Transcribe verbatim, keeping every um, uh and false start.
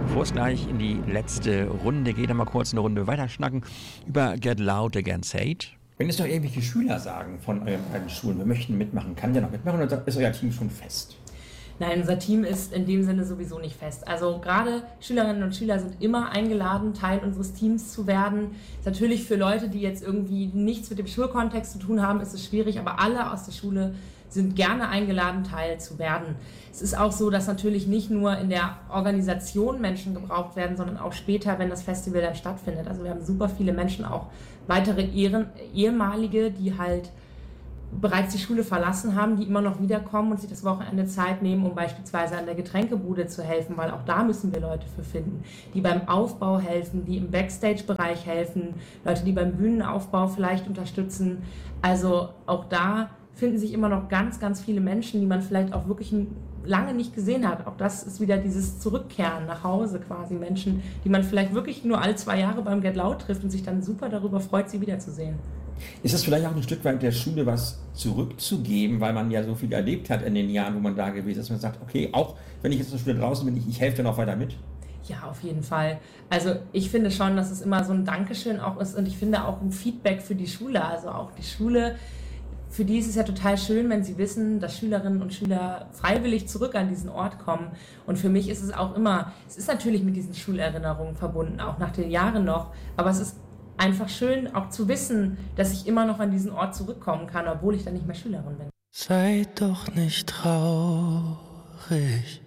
Bevor es gleich in die letzte Runde geht, einmal kurz eine Runde weiterschnacken über Get Loud Against Hate. Wenn es noch irgendwelche Schüler sagen von euren beiden Schulen, wir möchten mitmachen, kann der noch mitmachen oder ist euer Team schon fest? Nein, unser Team ist in dem Sinne sowieso nicht fest. Also gerade Schülerinnen und Schüler sind immer eingeladen, Teil unseres Teams zu werden. Ist natürlich für Leute, die jetzt irgendwie nichts mit dem Schulkontext zu tun haben, ist es schwierig, aber alle aus der Schule sind gerne eingeladen, Teil zu werden. Es ist auch so, dass natürlich nicht nur in der Organisation Menschen gebraucht werden, sondern auch später, wenn das Festival dann stattfindet. Also wir haben super viele Menschen, auch weitere Ehren, ehemalige, die halt bereits die Schule verlassen haben, die immer noch wiederkommen und sich das Wochenende Zeit nehmen, um beispielsweise an der Getränkebude zu helfen, weil auch da müssen wir Leute für finden, die beim Aufbau helfen, die im Backstage-Bereich helfen, Leute, die beim Bühnenaufbau vielleicht unterstützen. Also auch da finden sich immer noch ganz, ganz viele Menschen, die man vielleicht auch wirklich lange nicht gesehen hat. Auch das ist wieder dieses Zurückkehren nach Hause quasi. Menschen, die man vielleicht wirklich nur alle zwei Jahre beim Get Loud trifft und sich dann super darüber freut, sie wiederzusehen. Ist es vielleicht auch ein Stück weit der Schule was zurückzugeben, weil man ja so viel erlebt hat in den Jahren, wo man da gewesen ist, dass man sagt, okay, auch wenn ich jetzt aus der Schule draußen bin, ich, ich helfe dann auch weiter mit? Ja, auf jeden Fall. Also ich finde schon, dass es immer so ein Dankeschön auch ist und ich finde auch ein Feedback für die Schule. Also auch die Schule, für die ist es ja total schön, wenn sie wissen, dass Schülerinnen und Schüler freiwillig zurück an diesen Ort kommen. Und für mich ist es auch immer, es ist natürlich mit diesen Schulerinnerungen verbunden, auch nach den Jahren noch, aber es ist einfach schön auch zu wissen, dass ich immer noch an diesen Ort zurückkommen kann, obwohl ich dann nicht mehr Schülerin bin. Seid doch nicht traurig.